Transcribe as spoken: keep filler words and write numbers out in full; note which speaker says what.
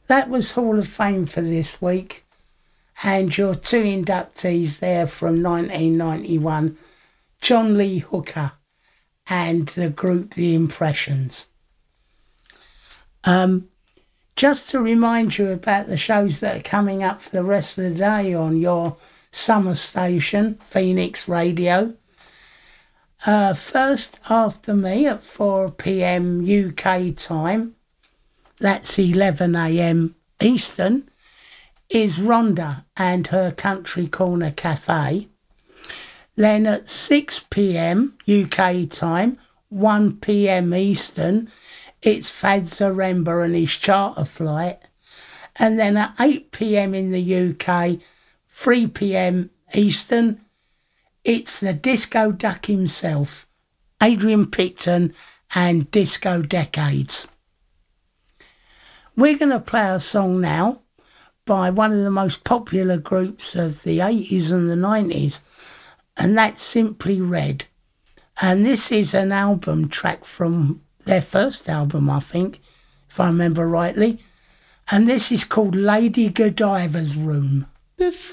Speaker 1: That was Hall of Fame for this week, and your two inductees there from nineteen ninety-one, John Lee Hooker and the group The Impressions. Um, just to remind you about the shows that are coming up for the rest of the day on your summer station, Phoenix Radio. Uh, first after me at four p.m. U K time, that's eleven a.m. Eastern, is Rhonda and her Country Corner Cafe. Then at six p.m. U K time, one p.m. Eastern, it's Fad Zaremba and his charter flight. And then at eight p.m. in the U K, three p.m. Eastern, it's the Disco Duck himself, Adrian Picton and Disco Decades. We're going to play a song now by one of the most popular groups of the eighties and the nineties, and that's Simply Red. And this is an album track from their first album, I think, if I remember rightly. And this is called Lady Godiva's Room.
Speaker 2: Before